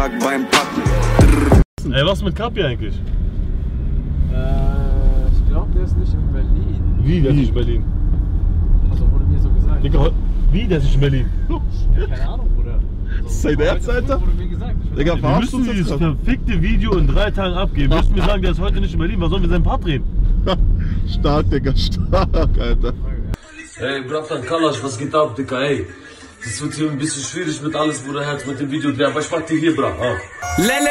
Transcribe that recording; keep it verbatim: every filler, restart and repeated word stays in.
Tag beim Packen. Ey, was mit Kapi eigentlich? Äh, ich glaube, der ist nicht in Berlin. Wie, der ist nicht in Berlin? Also wurde mir so gesagt. Digga, wie, der ist nicht in Berlin? Ja, keine Ahnung, Bruder. Also, Das ist dein Ernst, Alter? Wurde mir gesagt. Ich Digga, weiß Wir verarschst du müssen uns dieses jetzt gerade? verfickte Video in drei Tagen abgeben. Wir müssen mir sagen, der ist heute nicht in Berlin. Was sollen wir seinen Part drehen? Stark, Digga, stark, Alter. Ey, Bratan Kalash, was geht ab, Digga, ey? Das wird hier ein bisschen schwierig mit alles, Bruder, Herz, mit dem Video drehen, aber ich mach dir hier, Bra. Ah. Lele